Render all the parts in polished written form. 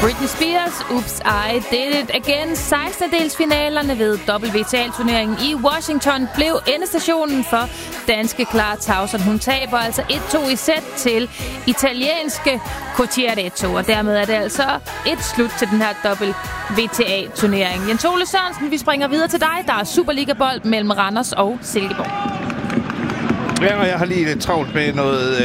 Britney Spears, Oops, I Did It Again. 16-delsfinalerne ved WTA-turneringen i Washington blev endestationen for danske Clara Tauson. Hun taber altså 1-2 i sæt til italienske Cottiaretto, og dermed er det altså et slut til den her WTA-turnering. Jens Ole Sørensen, vi springer videre til dig. Der er Superliga-bold mellem Randers og Silkeborg. Ja, og jeg har lige lidt travlt med noget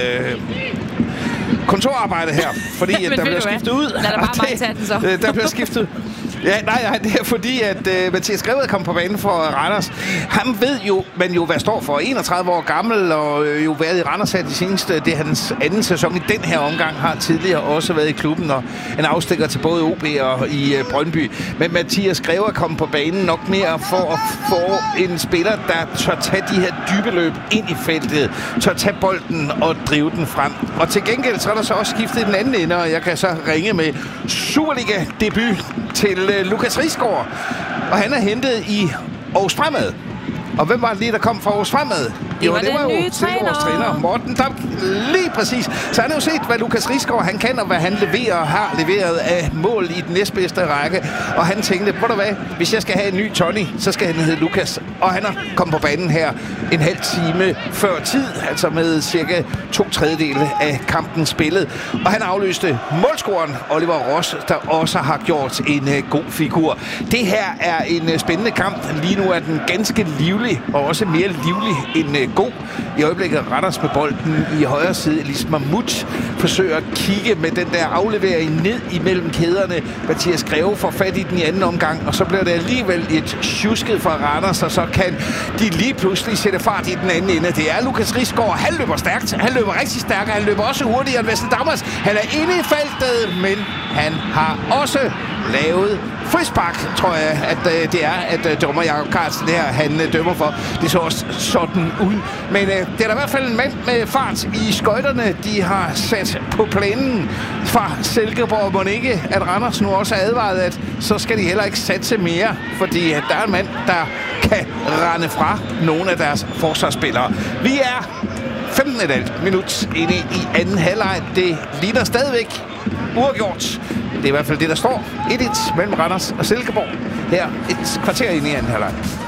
kontorarbejde her, fordi at der bliver skiftet ud. Lad da bare mig tage den så. Der bliver skiftet. Ja, nej, det er fordi, at Mathias Greve kom på banen for Randers. Han ved jo, man jo, hvad står for. 31 år gammel, og jo været i Randers her de seneste. Det er hans anden sæson i den her omgang. Har tidligere også været i klubben, og en afstikker til både OB og i Brøndby. Men Mathias Greve kom på banen nok mere for at få en spiller, der tør tage de her dybe løb ind i feltet. Tør tage bolden og drive den frem. Og til gengæld så er der så også skiftet den anden ende, og jeg kan så ringe med Superliga-debut til Lukas Risgaard, og han er hentet i Aarhus Fremad. Og hvem var det lige, der kom fra Aarhus Fremad? Det var jo Silkeborgs træner, Morten Dam. Lige præcis. Så han har jo set, hvad Lukas Risgaard han kan, og hvad han leverer og har leveret af mål i den næstbedste række. Og han tænkte, ved du hvad, hvis jeg skal have en ny Tony, så skal han hedde Lukas. Og han har kommet på banen her en halv time før tid, altså med cirka 2/3 af kampen spillet. Og han afløste målscoren Oliver Ross, der også har gjort en god figur. Det her er en spændende kamp. Lige nu er den ganske livlig, og også mere livlig end god. I øjeblikket Randers med bolden i højre side. Elis Mahmoud forsøger at kigge med den der aflevering ned imellem kæderne. Mathias Greve får fat i den i anden omgang, og så bliver det alligevel et tjusket fra Randers, og så kan de lige pludselig sætte fart i den anden ende. Det er Lukas Risgaard. Han løber stærkt. Han løber rigtig stærkt. Han løber også hurtigere end Vesten Dammers. Han er inde i feltet, men han har også lavet frispark, tror jeg, at det er, at dommer Jakob Carlsen her, han dømmer for. Det så også sådan ud. Men det er der i hvert fald en mand med fart i skøjterne, de har sat på planen fra Silkeborg. Må ikke, at Randers nu også er advaret, at så skal de heller ikke satse mere, fordi der er en mand, der kan rende fra nogle af deres forsvarsspillere. Vi er 15,5 minut inde i anden halvleg. Det ligner stadigvæk uafgjort. Det er i hvert fald det, der står 1-1 mellem Randers og Silkeborg her et kvarter inde i anden halvleg.